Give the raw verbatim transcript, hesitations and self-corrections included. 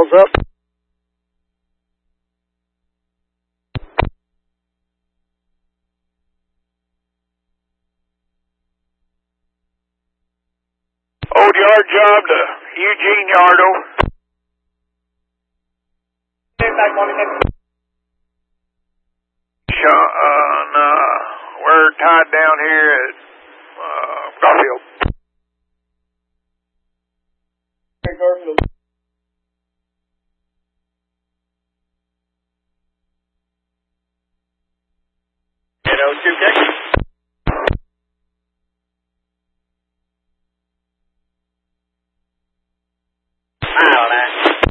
miles up. Old yard job to Eugene Yardo. Sean, uh, we're tied down here at uh, Garfield. Garfield. You know, two